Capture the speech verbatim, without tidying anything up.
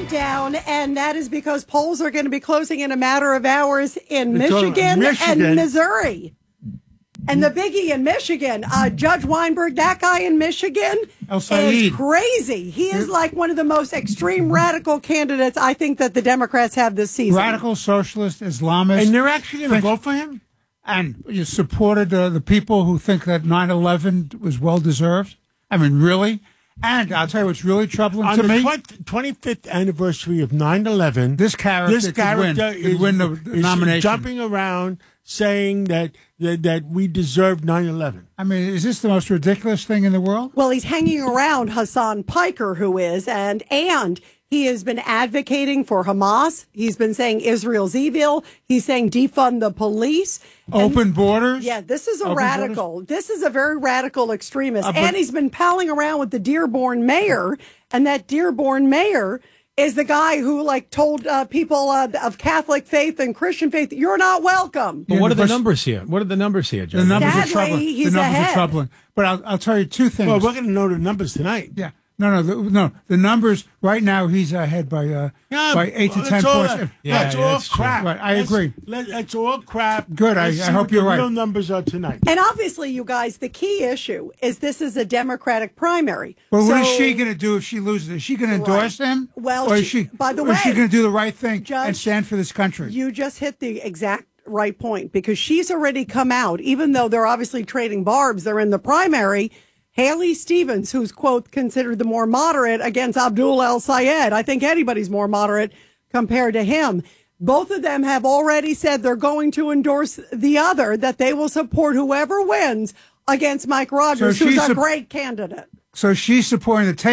countdown, and that is because polls are going to be closing in a matter of hours in It's all- Michigan, Michigan. and Missouri. And the biggie in Michigan, uh, Judge Weinberg, that guy in Michigan El is Said. crazy. He is like one of the most extreme radical candidates I think that the Democrats have this season. Radical socialist, Islamist. And they're actually going to Think- vote for him? And you supported uh, the people who think that nine eleven was well-deserved? I mean, really? And I'll tell you what's really troubling On to the me. twenty twenty-fifth anniversary of nine eleven, This character this could character win- could is, win the- the is nomination. jumping around saying that, that, that we deserve nine eleven. I mean, is this the most ridiculous thing in the world? Well, he's hanging around Hassan Piker, who is, and and he has been advocating for Hamas. He's been saying Israel's evil. He's saying defund the police. And- Open borders? Yeah, this is a Open radical. This is a very radical extremist. Uh, but- and he's been palling around with the Dearborn mayor, and that Dearborn mayor is the guy who like told uh, people uh, of Catholic faith and Christian faith, "You're not welcome." But what are the Univers- numbers here? What are the numbers here, Joe? The numbers Sadly, are troubling. he's the numbers ahead. are troubling. But I'll, I'll tell you two things. Well, we're going to know the numbers tonight. Yeah. No, no, the, no. The numbers right now, he's ahead by uh, Yeah, by eight to that's ten all, points. Yeah, that's yeah, all that's true. crap. Right, I Let's- agree. Let, that's all crap. Good, I- Let's I see hope what you're the right. real numbers are tonight. And obviously, you guys, the key issue is this is a Democratic primary. Well, what is So- she going to do if she loses? Is she going to endorse him? Well, or is she- she? by the or is she way, going to do the right thing Judge, and stand for this country? You just hit the exact right point because she's already come out, even though they're obviously trading barbs, they're in the primary. Haley Stevens, who's, quote, considered the more moderate against Abdul El Sayed. I think anybody's more moderate compared to him. Both of them have already said they're going to endorse the other, that they will support whoever wins against Mike Rogers, So who's she's a sup- great candidate. So she's supporting the